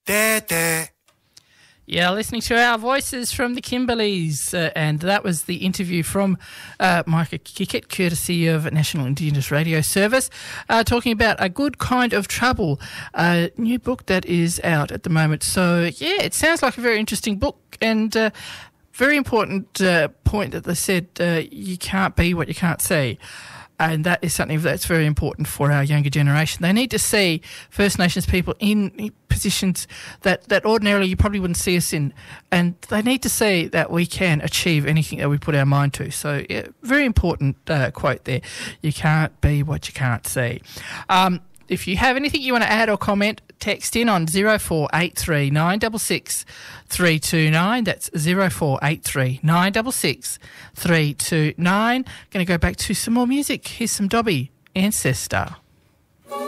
Yeah, listening to our voices from the Kimberleys, and that was the interview from Micah Kickett, courtesy of National Indigenous Radio Service, talking about A Good Kind of Trouble, a new book that is out at the moment. So, yeah, it sounds like a very interesting book, and very important point that they said you can't be what you can't see. And that is something that's very important for our younger generation. They need to see First Nations people in positions that ordinarily you probably wouldn't see us in. And they need to see that we can achieve anything that we put our mind to. So, yeah, very important quote there. You can't be what you can't see. If you have anything you want to add or comment, text in on 0483 966 329. That's 0483 966 329. Going to go back to some more music. Here's some Dobby, Ancestor.